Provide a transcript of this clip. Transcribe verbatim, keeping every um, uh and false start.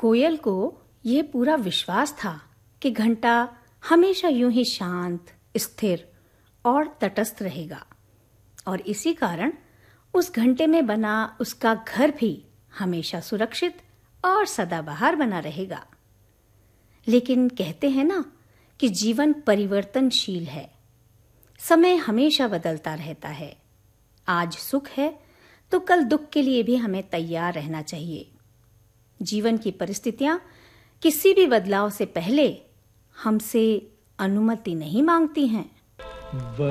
कोयल को यह पूरा विश्वास था कि घंटा हमेशा यूं ही शांत, स्थिर और तटस्थ रहेगा और इसी कारण उस घंटे में बना उसका घर भी हमेशा सुरक्षित और सदाबहार बना रहेगा। लेकिन कहते हैं ना कि जीवन परिवर्तनशील है, समय हमेशा बदलता रहता है। आज सुख है तो कल दुख के लिए भी हमें तैयार रहना चाहिए। जीवन की परिस्थितियां किसी भी बदलाव से पहले हमसे अनुमति नहीं मांगती हैं।